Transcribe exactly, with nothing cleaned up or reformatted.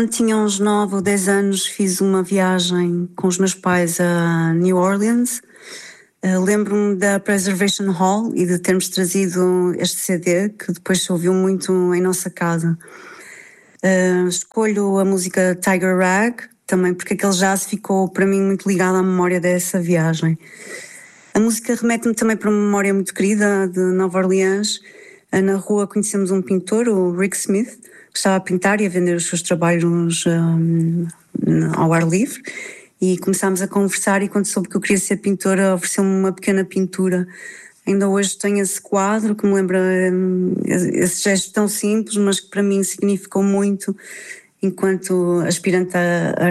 quando tinha uns nove ou dez anos, fiz uma viagem com os meus pais a New Orleans. Uh, lembro-me da Preservation Hall e de termos trazido este C D, que depois se ouviu muito em nossa casa. Uh, escolho a música Tiger Rag, também porque aquele jazz ficou para mim muito ligado à memória dessa viagem. A música remete-me também para uma memória muito querida de Nova Orleans. Uh, na rua conhecemos um pintor, o Rick Smith, que estava a pintar e a vender os seus trabalhos um, ao ar livre. E começámos a conversar e quando soube que eu queria ser pintora ofereceu-me uma pequena pintura. Ainda hoje tenho esse quadro que me lembra um, esse gesto tão simples, mas que para mim significou muito enquanto aspirante a